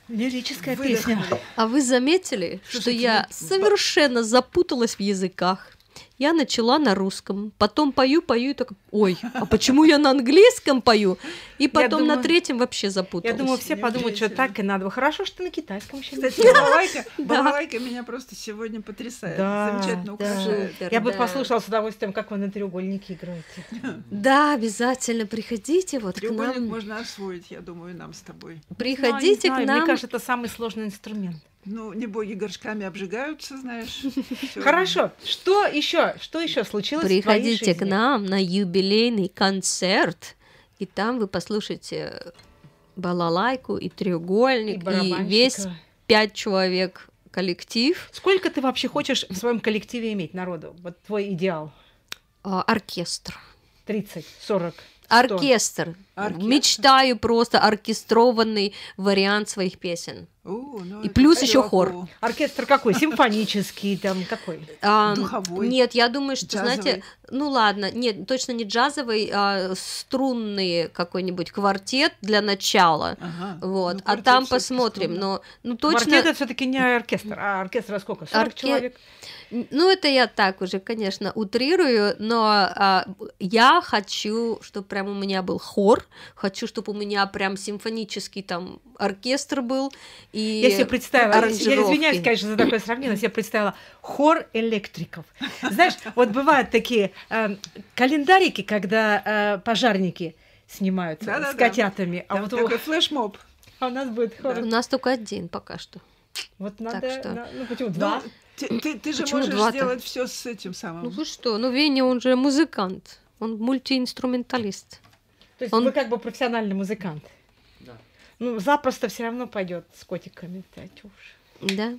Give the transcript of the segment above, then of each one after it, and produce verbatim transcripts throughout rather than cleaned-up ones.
Лирическая песня. А вы заметили, что я совершенно запуталась в языках? Я начала на русском, потом пою, пою и так, ой, а почему я на английском пою? И потом думаю, на третьем вообще запуталась. Я думаю, все подумают, что так и надо. Хорошо, что на китайском еще. Кстати, балалайка, балалайка меня просто сегодня потрясает. Да, Замечательно да. украшает. Супер, Я бы да. послушала с удовольствием, как вы на треугольнике играете. Да, обязательно приходите вот к Треугольник нам. можно освоить, я думаю, нам с тобой. Приходите Знаю, к не знаю. нам. Мне кажется, это самый сложный инструмент. Ну, не боги горшками обжигаются, знаешь. Всё. Хорошо. Что еще? Что еще случилось в твоей Приходите к жизни? нам на юбилейный концерт, и там вы послушаете балалайку и И треугольник, и, барабанщика. весь пять человек коллектив, Сколько ты вообще хочешь в своем коллективе иметь народу? Вот твой идеал. а, оркестр. тридцать, сорок, сто. Оркестр. Оркестр. Мечтаю просто оркестрованный вариант своих песен. У, ну, И это плюс ещё далеко. хор. Оркестр какой? Симфонический, там какой? А, Духовой, Нет, я думаю, что, джазовый. знаете, ну ладно, нет, точно не джазовый, а струнный какой-нибудь квартет для начала. Ага. Вот, Ну, а квартет там всё-таки посмотрим. струнно. Но ну точно. Квартет это все-таки не оркестр, а оркестра сколько? сорок Орке- человек? Ну, это я так уже, конечно, утрирую, но а, я хочу, чтобы прям у меня был хор, хочу, чтобы у меня прям симфонический там оркестр был. И Я себе представила, я аранжировки. извиняюсь, конечно, за такое сравнение, я себе представила хор электриков. Знаешь, вот бывают такие э, календарики, когда э, пожарники снимаются Да-да-да. с котятами, а Там вот такой у, флешмоб. а у нас будет хор. У нас только один пока что. Вот надо, что- на- ну почему Ну, два? ты, ты- ты же Почему можешь два-то? сделать все с этим самым. Ну вы что, ну Веня, он же музыкант, он мультиинструменталист. То есть он- вы как бы профессиональный музыкант. Да. Ну, запросто все равно пойдет с котиками. Да, чушь. Да.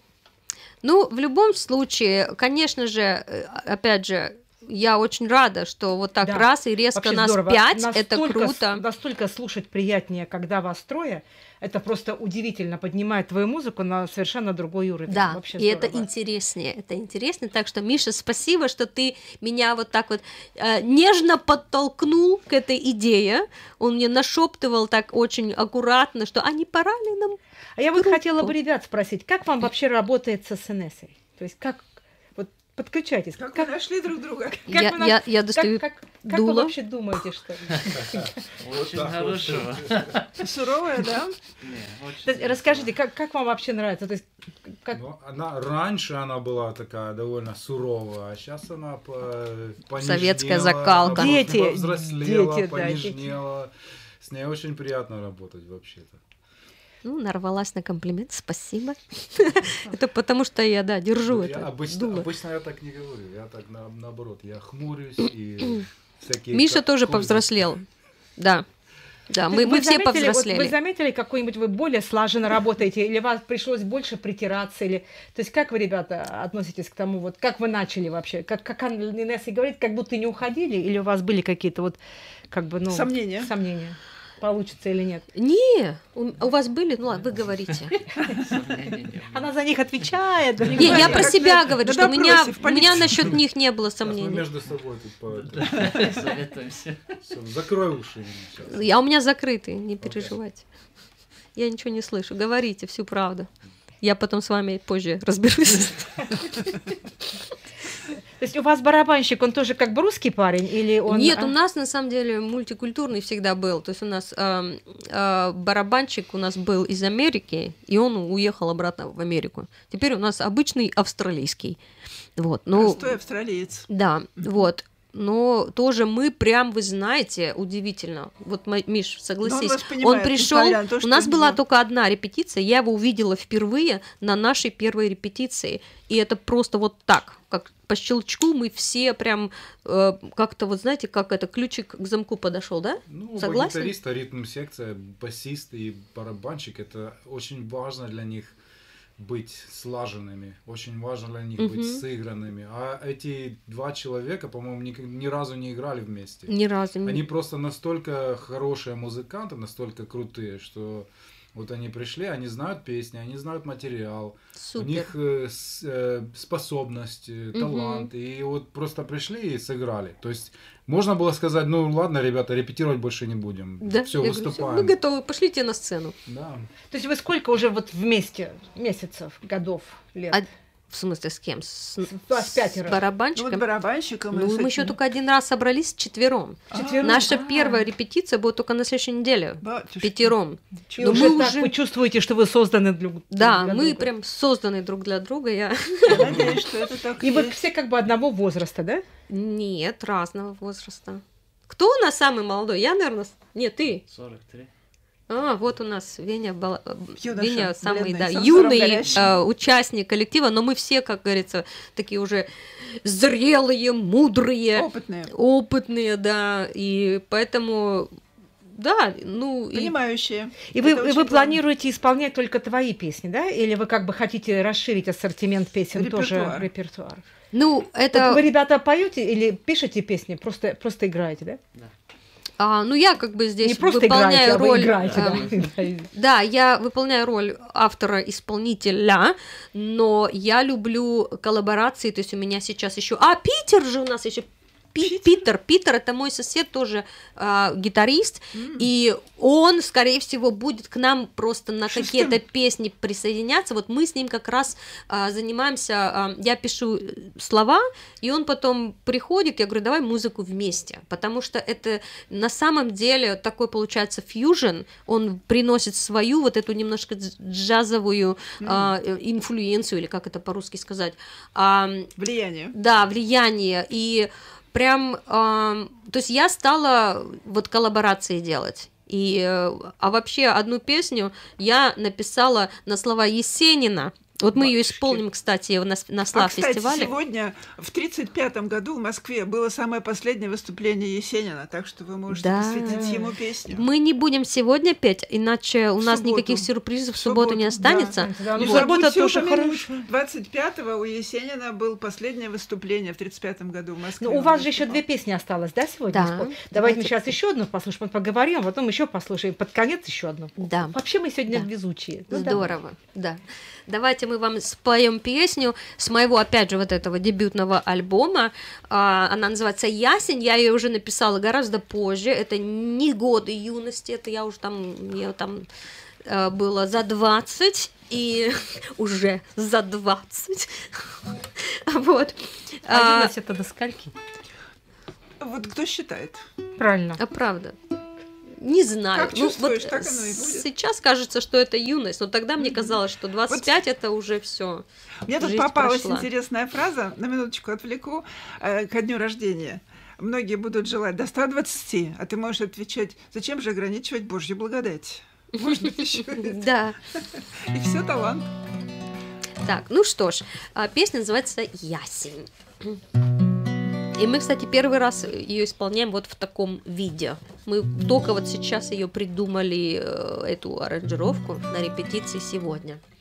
Ну, в любом случае, конечно же, э, опять же, я очень рада, что вот так Да. раз и резко Вообще нас здорово. пять, это Настолько с- круто. Настолько слушать приятнее, когда вас трое. Это просто удивительно поднимает твою музыку на совершенно другой уровень. Да, Вообще и это здорово. интереснее, это интереснее. Так что, Миша, спасибо, что ты меня вот так вот э, нежно подтолкнул к этой идее. Он мне нашептывал так очень аккуратно, что а не пора ли нам? А я вот группу. хотела бы ребят спросить, как вам вообще работает с СНС-ой? То есть как, вот подключайтесь. Как, Как, вы нашли друг друга? как Я, вы нам- я, я как- достаю как, как вы дуло. вообще думаете, что... Очень хорошо. Суровая, да? Не, очень То есть расскажите, как, как вам вообще нравится? То есть как... Ну, она, раньше она была такая довольно суровая, а сейчас она по, понежнела, Советская закалка. она Дети, повзрослела, дети, да, понежнела. С ней очень приятно работать вообще-то. Ну, нарвалась на комплимент, спасибо. Это потому что я, да, держу Я это обычно, дуло. обычно я так не говорю, я так на- наоборот, я хмурюсь и всякие... Миша как тоже козни. повзрослел. Да, да, То мы, есть мы вы все заметили, вот повзрослели. вы заметили, какой-нибудь вы более слаженно работаете, или вас пришлось больше притираться, или... То есть как вы, ребята, относитесь к тому, вот как вы начали вообще? Как, как Анна Инесса говорит, как будто не уходили, или у вас были какие-то вот, как бы, ну... Сомнения. Сомнения, получится или нет? Не, у, у вас были, ну ладно, вы говорите. сомнений не было. Она за них отвечает. Не, я Как про на- себя на говорю, что у меня, допросе в у меня полиции. насчет них не было Сейчас мы сомнений. между собой тут по... Советуемся. Всё, закрой уши сейчас. Я у меня закрытый, не переживайте. Я ничего не слышу. Говорите всю правду. Я потом с вами позже разберусь. То есть у вас барабанщик, он тоже как бы русский парень, или он... Нет, а, у нас на самом деле мультикультурный всегда был. То есть у нас эм, э, барабанщик у нас был из Америки, и он уехал обратно в Америку. Теперь у нас обычный австралийский. Вот, ну, Простой австралиец. да, вот. Но тоже мы прям, вы знаете, удивительно. Вот, Ма- Миш, согласись, вас понимает, пришел. несмотря на то, У что нас у была него- только одна репетиция, я его увидела впервые на нашей первой репетиции. И это просто вот так, как по щелчку мы все прям э, как-то, вот знаете, как это, ключик к замку подошел, да? Ну, Согласен? гитарист, ритм-секция, басист и барабанщик, это очень важно для них быть слаженными, очень важно для них быть Мгм. сыгранными. А эти два человека, по-моему, ни, ни разу не играли вместе. Ни разу не. Они просто настолько хорошие музыканты, настолько крутые, что Вот они пришли, они знают песни, они знают материал, Супер. у них э, с, э, способность, э, талант, и вот просто пришли и сыграли. То есть можно было сказать, ну ладно, ребята, репетировать больше не будем, Да, все, я говорю, выступаем. «Всё, мы готовы, пошлите на сцену». Да. То есть вы сколько уже вот вместе месяцев, годов, лет? А в смысле, с кем? С, Вас с пятеро. Ну, вот барабанщиком? барабанщиком. и Ну, с мы еще этим. только один раз собрались четвером. Четвером? Наша А. первая репетиция будет только на следующей неделе. Батюшки. Пятером. И Но уже мы так уже- вы чувствуете, что вы созданы друг Да, для мы друга. прям созданы друг для друга. Я... Я надеюсь, что это так И вы есть. все как бы одного возраста, да? Нет, разного возраста. Кто у нас самый молодой? Я, наверное... с- Нет, ты. сорок три. А, вот у нас Веня, бала- Юноша, Веня самый, бледный, да, с взором юный горящим. э, участник коллектива, но мы все, как говорится, такие уже зрелые, мудрые, Опытные, опытные, да, и поэтому, да, ну... и- понимающие. И вы, Это и очень вы важно. планируете исполнять только твои песни, да? Или вы как бы хотите расширить ассортимент песен тоже, Репертуар. репертуар? Ну, это... Вот вы, ребята, поете или пишете песни, просто, просто играете, да? а, ну, я как бы здесь Не просто выполняю играете, а вы роль... играете, э, да? Да, я выполняю роль автора-исполнителя, но я люблю коллаборации, то есть у меня сейчас еще... А, Питер же у нас еще... Пи- Питер, Питер, это мой сосед тоже а, гитарист, М. и он, скорее всего, будет к нам просто на Шестым. какие-то песни присоединяться. Вот мы с ним как раз а, занимаемся, а, я пишу слова, и он потом приходит, я говорю, давай музыку вместе, потому что это на самом деле такой получается фьюжн, он приносит свою вот эту немножко дж- джазовую а, э, инфлюенцию, или как это по-русски сказать, а, Влияние. да, влияние, и прям, ам, то есть я стала вот коллаборации делать. И, э, а вообще одну песню я написала на слова Есенина. Вот мы ее Батюшки. исполним, кстати, на, на А, Слав кстати, фестивале. сегодня, в тридцать пятом году в Москве было самое последнее выступление Есенина, так что вы можете Да. посвятить ему песню. Мы не будем сегодня петь, иначе у В нас субботу. никаких сюрпризов в В субботу не субботу, да. останется. Да, ну, Не суббота забудьте тоже упомянуть, хорошо. двадцать пятого у Есенина был последнее выступление в тридцать пятом году в Москве. Ну, у Он вас же еще выступал. две песни осталось, да, сегодня? Да. испол- Давайте, Давайте. мы сейчас еще одну послушаем, поговорим, а потом еще послушаем. Под конец еще одну. Да. Вообще мы сегодня Да. везучие. Ну, Здорово, да. Давайте мы вам споем песню с моего, опять же, вот этого дебютного альбома. А, Она называется «Ясень». Я ее уже написала гораздо позже. Это не годы юности, это я уже там, мне там э, было за двадцать, и уже за двадцать. Вот. А А, юность это до скольки? Вот кто считает? Правильно. А правда. Не знаю. Как Ну, чувствуешь, вот так оно и будет. сейчас кажется, что это юность, но тогда мне казалось, что двадцать пять это уже все. Мне тут Жизнь попалась прошла. интересная фраза, на минуточку отвлеку, э, ко дню рождения. Многие будут желать до ста двадцати, а ты можешь отвечать, зачем же ограничивать Божью благодать? Может быть, еще Да. и все талант. Так, ну что ж, а, песня называется «Ясень». И мы, кстати, первый раз ее исполняем вот в таком виде. Мы только вот сейчас ее придумали, э, эту аранжировку на репетиции сегодня.